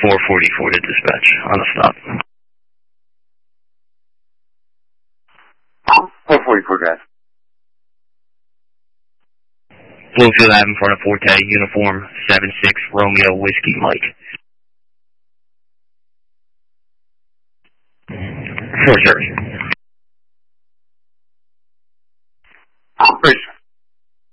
444 to dispatch on the stop. 444, guys. Bloomfield Ave in front of Forte, uniform 76 Romeo Whiskey Mike. 4-0.